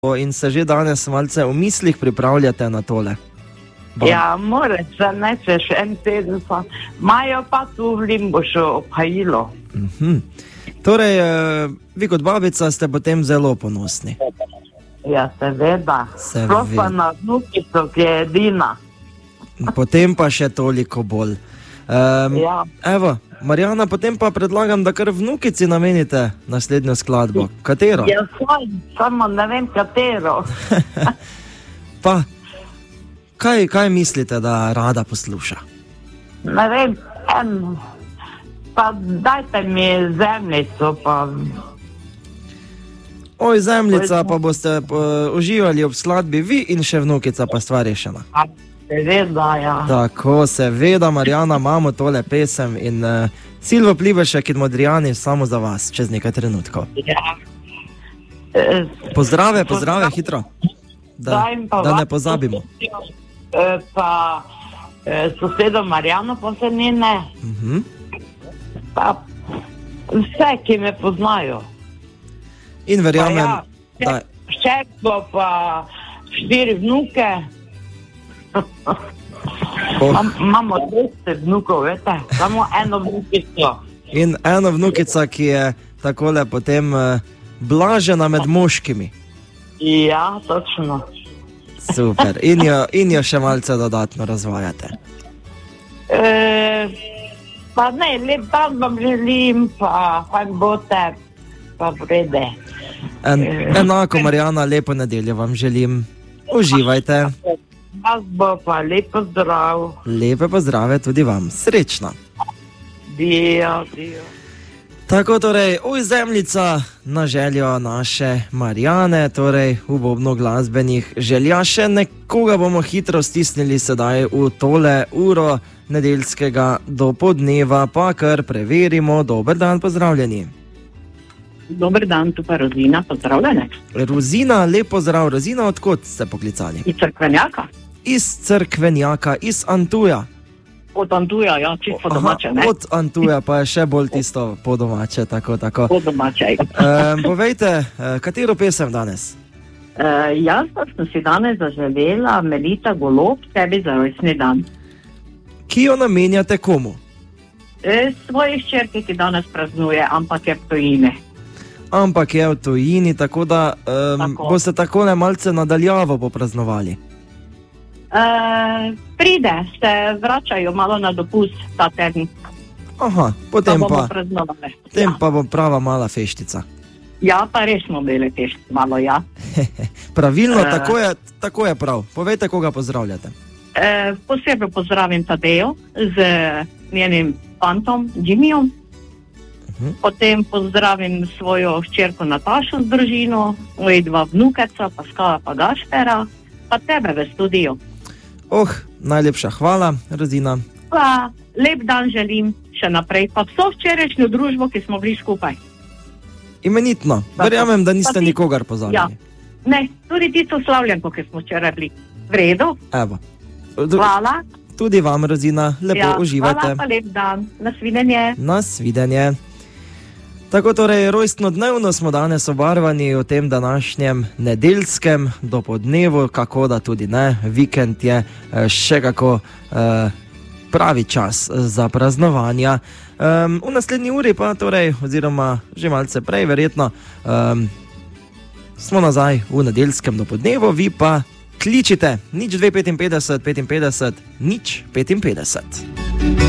in se že danes malce v mislih pripravljate na tole. Ja, moraš se nečeš en teden, pa imajo pa tu v Limbušu obhajilo. Torej, vi kot babica ste potem zelo ponosni. Ja, seveda. Sploh pa na vnukico, ki je edina. Potem pa še toliko bolj. Ja. Evo, Marjana, potem pa predlagam, da kar vnukici namenite naslednjo skladbo. Katero? Ja, samo ne vem katero. Pa, kaj mislite, da rada posluša? Ne vem, pa dajte mi Zemljico, pa... Oj, Zemljica, pa boste uživali ob skladbi vi in še vnukica, pa stvar rešena. Seveda, ja. Tako, seveda, Marjana, imamo tole pesem in Silvo Plivešek in Modrijani samo za vas, čez nekaj trenutkov. Ja. Pozdrave, hitro, da ne pozabimo. Pa sosedo Marjano Posenine, pa vse, ki me poznajo. In verjamem, da... Ščerko, pa 4 vnuke. Imamo 200 vnukov, veste, samo eno vnukico. In eno vnukica, ki je takole potem blažena med moškimi. Ja, točno. Super, in jo še malce dodatno razvajate. Pa ne, lep dan vam želim, pa fajn bote, pa vrede. Enako, Marjana, lepo nedeljo vam želim. Uživajte. Vas bo pa lepo zdrav. Lepe pozdrave tudi vam. Srečno. Dio. Tako torej, Zemljica na željo naše Marjane, torej v bobno glasbenih želja. Še nekoga bomo hitro stisnili sedaj v tole uro nedeljskega dopoldneva, pa kar preverimo. Dober dan, pozdravljeni. Dober dan, tu pa Rozina, pozdravljene. Rozina, lep pozdrav. Rozina, odkot ste poklicali? Iz Cerkvenjaka. Iz Cerkvenjaka, iz Antuja. Od Antuja, ja, čisto po domače, ne? Od Antuja, pa je še bolj tisto po domače, tako. Po domače. Povejte, katero pesem danes? Jaz sem si danes zaželela Melita Golob, tebi za rojstni dan. Ki jo namenjate komu? Svoji hčerki, ki danes praznuje, ampak je v tujini. Ampak je v tujini, tako da boste takole malce nadaljavo popraznovali. Pride, se vračajo malo na dopust ta teden. Aha, potem pa pa bo prava mala feštica. Ja, pa res smo bili fešti malo, ja. Pravilno, tako je prav. Povejte, koga pozdravljate. Posebej pozdravim Tadejo z njenim fantom Jimmyjem. Potem pozdravim svojo hčerko Natašo z družino, moji 2 vnukeca, Paskala pa Gašpera, pa tebe v studiu. Najlepša hvala, Rozina. Pa lep dan želim še naprej, pa vso včerajšnjo družbo, ki smo bili skupaj. Imenitno, verjamem, da niste nikogar pozabili. Ja, ne, tudi tisto slavljanko, ki smo včeraj bili. V redu? Evo. Hvala. Tudi vam, Rozina, lepo uživajte. Hvala pa lep dan, nasvidenje. Nasvidenje. Tako torej, rojstnodnevno smo danes obarvani v tem današnjem nedeljskem dopoldnevu, kako da tudi ne, vikend je še kako pravi čas za praznovanja. V naslednji uri pa torej, oziroma že malce prej verjetno, smo nazaj v nedeljskem dopoldnevu, vi pa kličite 0255 55 055.